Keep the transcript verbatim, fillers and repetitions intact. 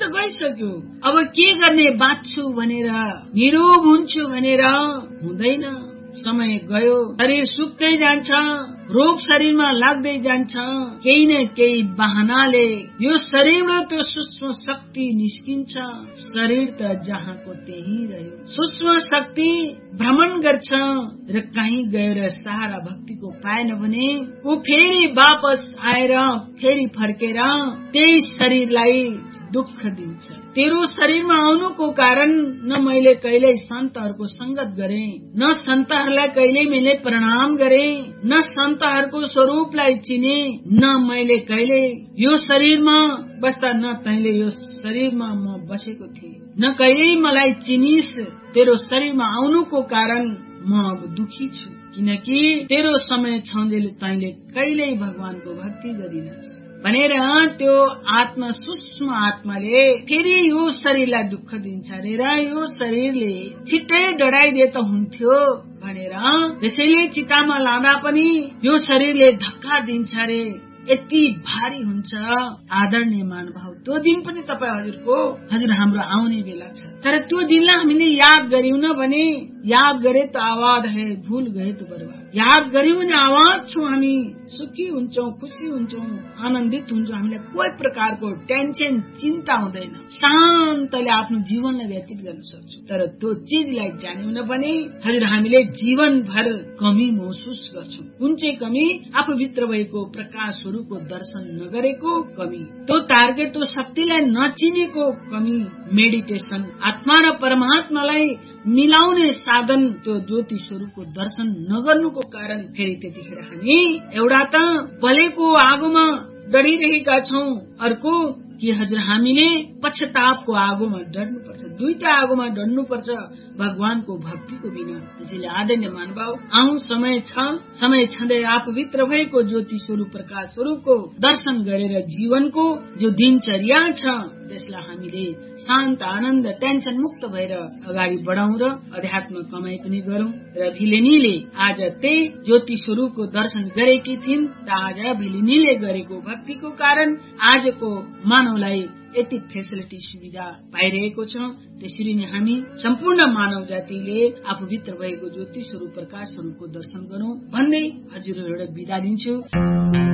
त गइसक्यो, अब के गर्ने, बाँच्छु भनेर, निरोग हुन्छु भनेर हुँदैन। समय गयो, शरीर सुक्दै जान्छ, रोग शरीरमा लाग्दै जान्छ। केही न केही बहानाले यो शरीरबाट त्यो सूक्ष्म शक्ति निस्किन्छ। शरीर त जहाँको त्यही रह्यो। सूक्ष्म शक्ति भ्रमण गर्छ र कहीँ गएर सहारा भक्तिको पाएन भने ऊ फेरि वापस आएर फेरि फर्केर त्यही शरीरलाई दुःख दिन्छ। तेरो शरीरमा आउनुको कारण न मैले कहिले सन्तहरूको संगत गरे, न सन्तहरूलाई कहिले मैले प्रणाम गरे, न सन्तहरूको स्वरूपलाई चिने, न मैले कहिले यो शरीरमा बस्दा न तैले यो शरीरमा म बसेको थिएँ, न कहिले मलाई चिनिस। तेरो शरीरमा आउनुको कारण म अब दुखी छु, किनकि तेरो समय छँदै तैले कहिल्यै भगवानको भक्ति गरिनस् भनेर त्यो आत्मा, सूक्ष्म आत्माले फेरि यो शरीरलाई दुःख दिन्छ रे र यो शरीरले छिट्टै डढाइदिए त हुन्थ्यो भनेर त्यसैले चितामा लाँदा पनि यो शरीरले धक्का दिन्छ रे। यति भारी हुन्छ। आदरणीय महानुभाव, त्यो दिन पनि तपाईँ हजुरको हजुर हाम्रो आउने बेला छ। तर त्यो दिनलाई हामीले याद गरियौँ न भने, याद गरे त आवाज है, भूल गए त बर्बाद। याद गरियौँ भने आवाज छौँ, हामी सुखी हुन्छौँ, खुसी हुन्छौँ, आनन्दित हुन्छौँ। हामीलाई कोही प्रकारको टेन्सन, चिन्ता हुँदैन, शान्तले आफ्नो जीवनलाई व्यतीत गर्न सक्छौँ। तर त्यो चिजलाई जान्यौँ न भने हजुर हामीले जीवनभर कमी महसुस गर्छौँ। कुन चाहिँ कमी? आफूभित्र भएको प्रकाश स्वरूपको दर्शन नगरेको कमी, त्यो टार्गेट, त्यो शक्तिलाई नचिनेको कमी, मेडिटेसन, आत्मा र परमात्मालाई मिलाउने साधन, त्यो ज्योति स्वरूपको दर्शन नगर्नुको कारण फेरि त्यतिखेर हामी एउटा त बलेको आगोमा डढिरहेका छौँ, अर्को कि हजुर हामीले पश्चातापको आगोमा डढ्नुपर्छ। दुईटा आगोमा डढ्नुपर्छ भगवानको भक्तिको बिना। त्यसैले आदरणीय महानुभाव, आउँ समय छ, समय छँदै आफूभित्र भएको ज्योति स्वरूप, प्रकाश स्वरूपको दर्शन गरेर जीवनको जो दिनचर्या छ त्यसलाई हामीले शान्त, आनन्द, टेन्सन मुक्त भएर अगाडि बढाउँ र अध्यात्म कमाई पनि गरौँ। र भिलेनीले आज त्यही ज्योति स्वरूपको दर्शन गरेकी थिइन् र आज भिलेनीले गरेको भक्तिको कारण आजको मानवलाई यति फेसिलिटी, सुविधा पाइरहेको छ। त्यसरी नै हामी सम्पूर्ण मानव जातिले आफूभित्र भएको ज्योति स्वरूप, प्रकाश स्वरूपको दर्शन गरौँ भन्दै हजुरहरूलाई बिदा दिन्छु।